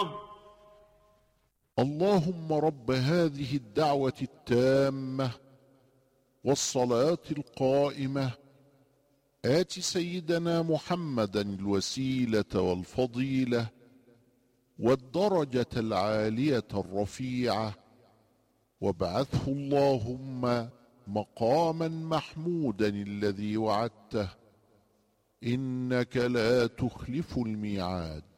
اللهم رب هذه الدعوة التامة والصلاة القائمة آت سيدنا محمدا الوسيلة والفضيلة والدرجة العالية الرفيعة، وابعثه اللهم مقاما محمودا الذي وعدته، إنك لا تخلف الميعاد.